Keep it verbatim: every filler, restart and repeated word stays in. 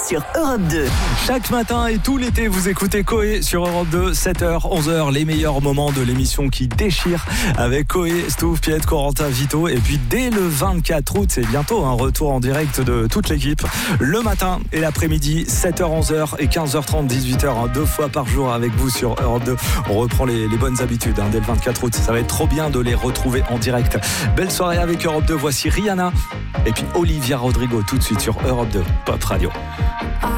sur Europe deux. Chaque matin et tout l'été, vous écoutez Coé sur Europe deux, sept heures, onze heures, les meilleurs moments de l'émission qui déchire avec Coé, Stouff, Piet, Corentin, Vito. Et puis dès le vingt-quatre août, c'est bientôt un retour en direct de toute l'équipe. Le matin et l'après-midi, sept heures, onze heures et quinze heures trente, dix-huit heures, hein, deux fois par jour avec vous sur Europe deux. On reprend les, les bonnes habitudes hein, dès le vingt-quatre août. Ça va être trop bien de les retrouver en direct. Belle soirée avec Europe deux. Voici Rihanna et puis Olivia Rodrigo tout de suite sur Europe deux Pop Radio.